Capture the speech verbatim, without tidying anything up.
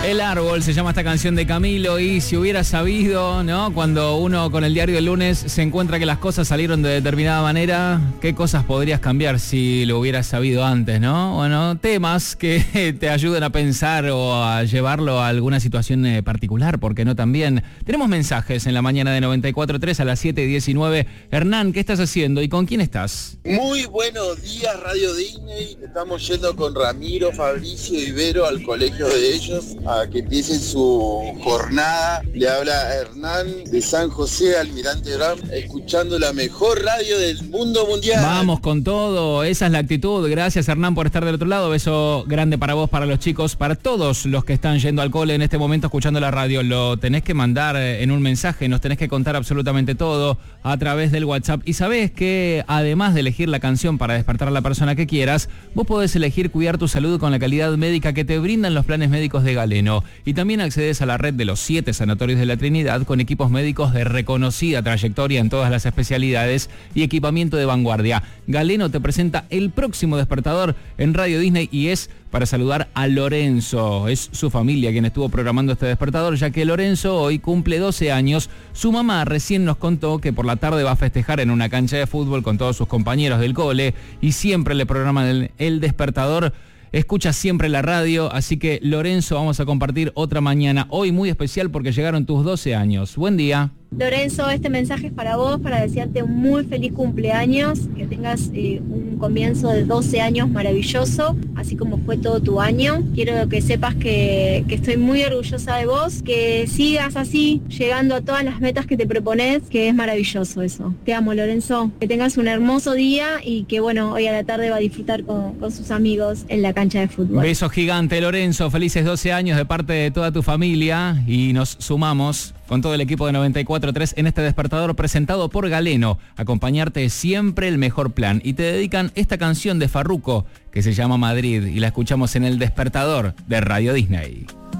El árbol se llama esta canción de Camilo, y si hubiera sabido, ¿no? Cuando uno con el diario del lunes se encuentra que las cosas salieron de determinada manera, ¿qué cosas podrías cambiar si lo hubieras sabido antes, ¿no? Bueno, temas que te ayuden a pensar o a llevarlo a alguna situación eh, particular, ¿por qué no también? Tenemos mensajes en la mañana de noventa y cuatro tres a las siete y diecinueve. Hernán, ¿qué estás haciendo y con quién estás? Muy buenos días, Radio Disney. Estamos yendo con Ramiro, Fabricio y Vero al colegio de ellos a que empiecen su jornada. Le habla Hernán de San José, Almirante Brown, escuchando la mejor radio del mundo mundial. Vamos con todo, esa es la actitud. Gracias, Hernán, por estar del otro lado. Beso grande para vos, para los chicos, para todos los que están yendo al cole en este momento escuchando la radio. Lo tenés que mandar en un mensaje, nos tenés que contar absolutamente todo a través del WhatsApp. Y sabés que además de elegir la canción para despertar a la persona que quieras, vos podés elegir cuidar tu salud con la calidad médica que te brindan los planes médicos de Galeno. Y también accedes a la red de los siete sanatorios de la Trinidad con equipos médicos de reconocida trayectoria en todas las especialidades y equipamiento de vanguardia. Galeno te presenta el próximo despertador en Radio Disney y es para saludar a Lorenzo. Es su familia quien estuvo programando este despertador, ya que Lorenzo hoy cumple doce años. Su mamá recién nos contó que por la tarde va a festejar en una cancha de fútbol con todos sus compañeros del cole y siempre le programan el, el despertador. Escucha siempre la radio, así que Lorenzo, vamos a compartir otra mañana hoy muy especial porque llegaron tus doce años. Buen día. Lorenzo, este mensaje es para vos, para desearte un muy feliz cumpleaños, que tengas eh, un comienzo de doce años maravilloso, así como fue todo tu año. Quiero que sepas que, que estoy muy orgullosa de vos, que sigas así, llegando a todas las metas que te propones, que es maravilloso eso. Te amo, Lorenzo, que tengas un hermoso día y que bueno, hoy a la tarde va a disfrutar con, con sus amigos en la cancha de fútbol. Beso gigante, Lorenzo, felices doce años de parte de toda tu familia y nos sumamos con todo el equipo de noventa y cuatro tres en este despertador presentado por Galeno. Acompañarte siempre el mejor plan. Y te dedican esta canción de Farruko que se llama Madrid y la escuchamos en el despertador de Radio Disney.